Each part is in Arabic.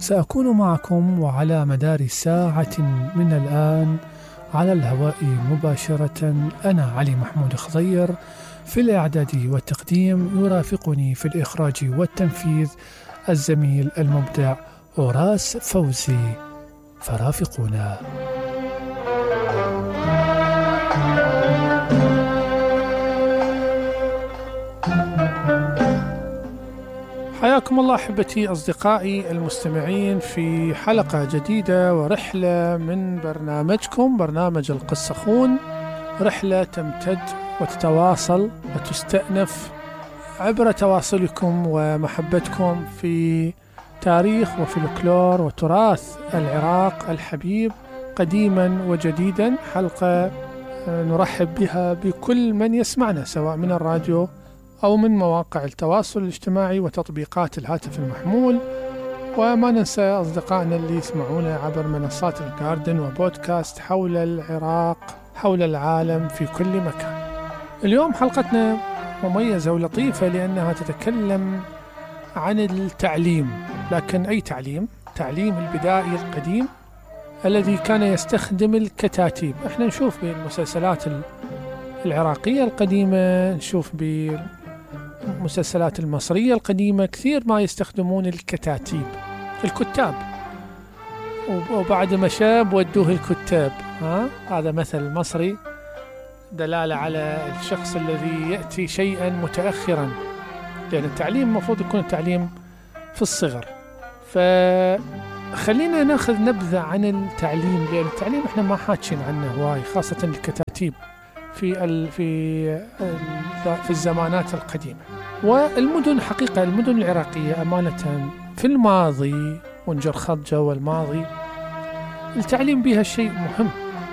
سأكون معكم وعلى مدار ساعة من الآن على الهواء مباشرة. أنا علي محمود خضير في الإعداد والتقديم، يرافقني في الإخراج والتنفيذ الزميل المبدع أوراس فوزي، فرافقونا. حياكم الله أحبتي أصدقائي المستمعين في حلقة جديدة ورحلة من برنامجكم برنامج القصخون، رحلة تمتد وتتواصل وتستأنف عبر تواصلكم ومحبتكم في تاريخ وفلكلور وتراث العراق الحبيب قديما وجديدا. حلقة نرحب بها بكل من يسمعنا سواء من الراديو أو من مواقع التواصل الاجتماعي وتطبيقات الهاتف المحمول، وما ننسى أصدقائنا اللي يسمعونا عبر منصات الجاردن وبودكاست حول العراق، حول العالم، في كل مكان. اليوم حلقتنا مميزة ولطيفة لأنها تتكلم عن التعليم، لكن أي تعليم؟ تعليم البدائي القديم الذي كان يستخدم الكتاتيب. احنا نشوف بالمسلسلات العراقية القديمة، نشوف بالمسلسلات المصرية القديمة كثير ما يستخدمون الكتاتيب، الكتاب، وبعد ما شاب ودوه الكتاب. هذا مثل مصري دلالة على الشخص الذي يأتي شيئا متأخرا، لأن التعليم المفروض يكون التعليم في الصغر. فخلينا ناخذ نبذة عن التعليم، لأن التعليم احنا ما حاكين عنه هواي، خاصة الكتاتيب في الزمانات القديمة. والمدن حقيقة، المدن العراقية أمانة في الماضي، ونجر خط جو الماضي، التعليم بها شيء مهم.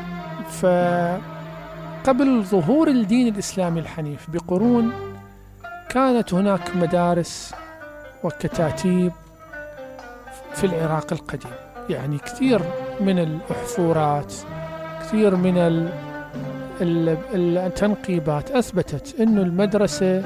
فقبل ظهور الدين الإسلامي الحنيف بقرون كانت هناك مدارس وكتاتيب في العراق القديم. يعني كثير من الأحفورات، كثير من التنقيبات أثبتت أن المدرسة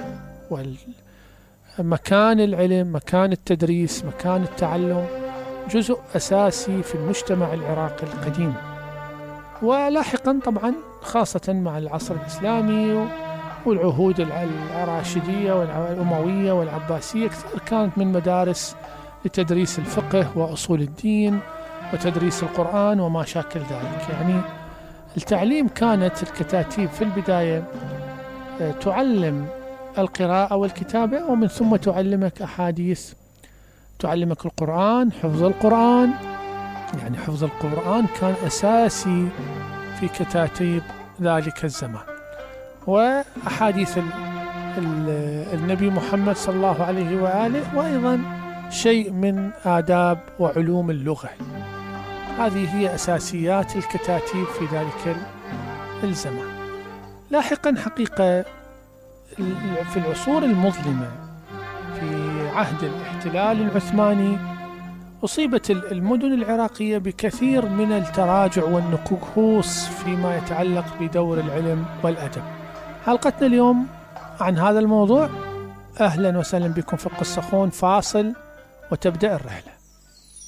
ومكان العلم، مكان التدريس، مكان التعلم جزء أساسي في المجتمع العراقي القديم. ولاحقا طبعا خاصة مع العصر الإسلامي والعهود الراشدية والأموية والعباسية، كثير كانت من مدارس لتدريس الفقه وأصول الدين وتدريس القرآن وما شاكل ذلك. يعني التعليم كانت الكتاتيب في البداية تعلم القراءة والكتابة، ومن ثم تعلمك أحاديث، تعلمك القرآن، حفظ القرآن. يعني حفظ القرآن كان أساسي في كتاتيب ذلك الزمان، وأحاديث النبي محمد صلى الله عليه وآله، وأيضا شيء من آداب وعلوم اللغة. هذه هي أساسيات الكتاتيب في ذلك الزمان. لاحقا حقيقة في العصور المظلمة في عهد الاحتلال العثماني أصيبت المدن العراقية بكثير من التراجع والنكوص فيما يتعلق بدور العلم والأدب. حلقتنا اليوم عن هذا الموضوع. أهلا وسهلا بكم في القصخون، فاصل وتبدأ الرحلة.